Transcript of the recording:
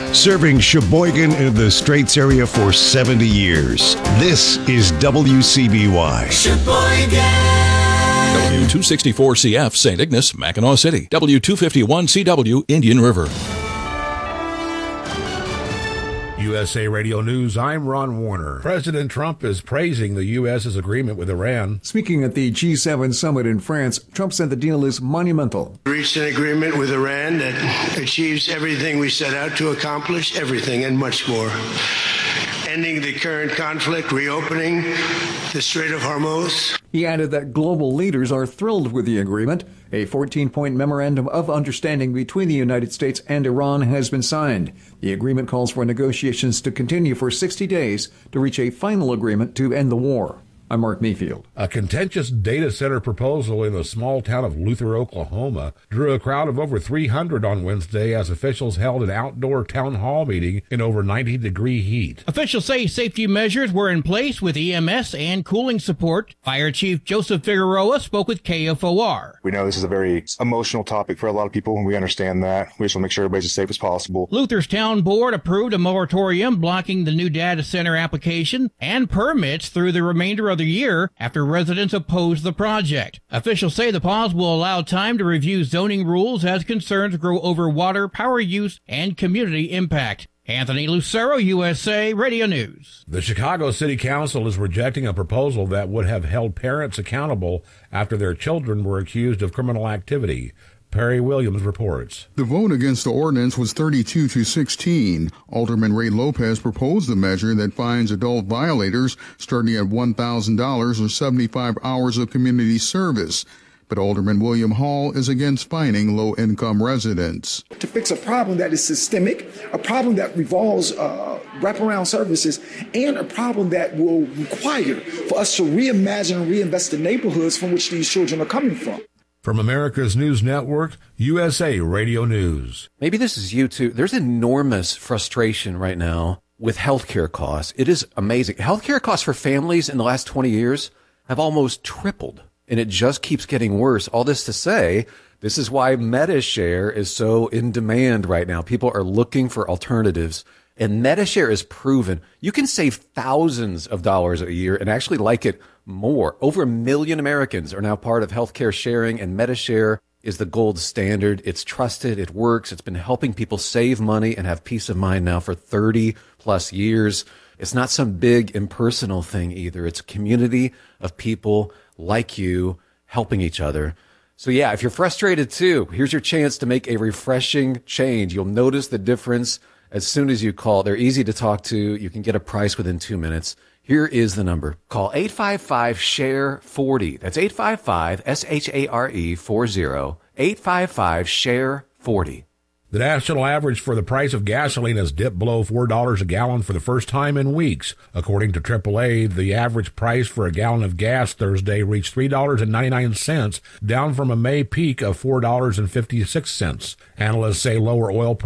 Serving Sheboygan and the Straits area for 70 years. This is WCBY. Sheboygan. W264CF, St. Ignace, Mackinac City. W251CW, Indian River. USA Radio News, I'm Ron Warner. President Trump is praising the U.S.'s agreement with Iran. Speaking at the G7 summit in France, Trump said the deal is monumental. We reached an agreement with Iran that achieves everything we set out to accomplish, everything and much more. Ending the current conflict, reopening the Strait of Hormuz. He added that global leaders are thrilled with the agreement. A 14-point memorandum of understanding between the United States and Iran has been signed. The agreement calls for negotiations to continue for 60 days to reach a final agreement to end the war. I'm Mark Mayfield. A contentious data center proposal in the small town of Luther, Oklahoma, drew a crowd of over 300 on Wednesday as officials held an outdoor town hall meeting in over 90-degree heat. Officials say safety measures were in place with EMS and cooling support. Fire Chief Joseph Figueroa spoke with KFOR. We know this is a very emotional topic for a lot of people, and we understand that. We just want to make sure everybody's as safe as possible. Luther's town board approved a moratorium blocking the new data center application and permits through the remainder of the year after residents opposed the project. Officials say the pause will allow time to review zoning rules as concerns grow over water, power use, and community impact. Anthony Lucero, USA Radio News. The Chicago City Council is rejecting a proposal that would have held parents accountable after their children were accused of criminal activity. Perry Williams reports. The vote against the ordinance was 32-16. Alderman Ray Lopez proposed a measure that fines adult violators starting at $1,000 or 75 hours of community service. But Alderman William Hall is against fining low-income residents. To fix a problem that is systemic, a problem that revolves wraparound services, and a problem that will require for us to reimagine and reinvest the neighborhoods from which these children are coming from. From America's News Network, USA Radio News. Maybe this is you too. There's enormous frustration right now with healthcare costs. It is amazing. Healthcare costs for families in the last 20 years have almost tripled, and it just keeps getting worse. All this to say, this is why MediShare is so in demand right now. People are looking for alternatives. And MediShare is proven you can save thousands of dollars a year and actually like it more. Over 1 million Americans are now part of healthcare sharing, and MediShare is the gold standard. It's trusted. It works. It's been helping people save money and have peace of mind now for 30 plus years. It's not some big impersonal thing either. It's a community of people like you helping each other. So yeah, if you're frustrated too, here's your chance to make a refreshing change. You'll notice the difference as soon as you call. They're easy to talk to. You can get a price within 2 minutes. Here is the number. Call 855-SHARE-40. That's 855-SHARE-40. 855-SHARE-40. The national average for the price of gasoline has dipped below $4 a gallon for the first time in weeks. According to AAA, the average price for a gallon of gas Thursday reached $3.99, down from a May peak of $4.56. Analysts say lower oil